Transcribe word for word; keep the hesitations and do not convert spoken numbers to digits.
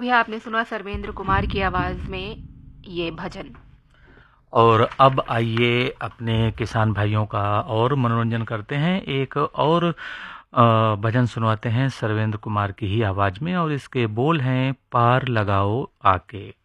भी आपने सुना सर्वेंद्र कुमार की आवाज़ में ये भजन। और अब आइए अपने किसान भाइयों का और मनोरंजन करते हैं। एक और अ, भजन सुनवाते हैं सर्वेंद्र कुमार की ही आवाज़ में, और इसके बोल हैं पार लगाओ आके।